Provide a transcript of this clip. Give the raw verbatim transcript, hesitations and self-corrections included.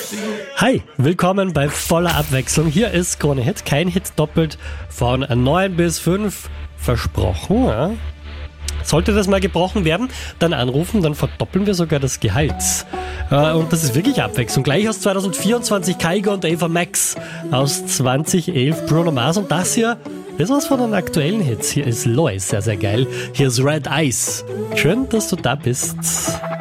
Hi, willkommen bei voller Abwechslung. Hier ist Krone Hit, kein Hit doppelt von neun bis fünf versprochen. Ja. Sollte das mal gebrochen werden, dann anrufen, dann verdoppeln wir sogar das Gehalt. Äh, und das ist wirklich Abwechslung. Gleich aus zwanzig vierundzwanzig Kygo und Ava Max, aus zwanzig elf Bruno Mars und das hier ist was von den aktuellen Hits. Hier ist Lois, sehr, sehr geil. Hier ist Red Eyes. Schön, dass du da bist.